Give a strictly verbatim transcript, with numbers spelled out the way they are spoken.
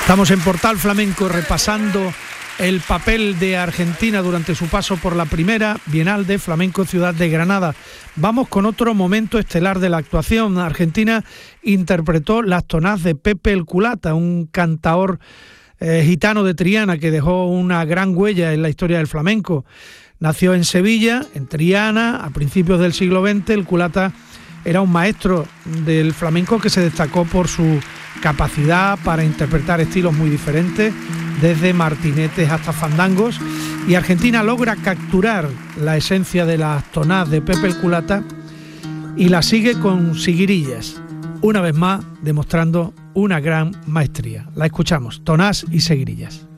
Estamos en Portal Flamenco repasando el papel de Argentina durante su paso por la primera Bienal de Flamenco Ciudad de Granada. Vamos con otro momento estelar de la actuación. Argentina interpretó Las tonás de Pepe el Culata, un cantaor eh, gitano de Triana que dejó una gran huella en la historia del flamenco. Nació en Sevilla, en Triana, a principios del siglo veinte. El Culata era un maestro del flamenco que se destacó por su capacidad para interpretar estilos muy diferentes, desde martinetes hasta fandangos, y Argentina logra capturar la esencia de las tonás de Pepe el Culata y la sigue con seguirillas, una vez más demostrando una gran maestría. La escuchamos, tonás y seguirillas.